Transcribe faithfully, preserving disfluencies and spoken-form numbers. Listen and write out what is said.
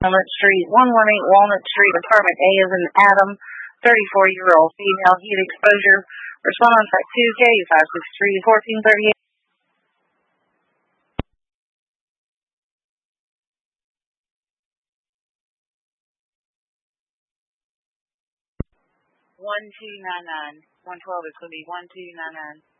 Walnut Street, one one eight Walnut Street, apartment A is an Adam, thirty-four-year-old female, heat exposure. Response at two K five six three, fourteen thirty-eight. one two nine nine. one twelve is going to be one two nine nine.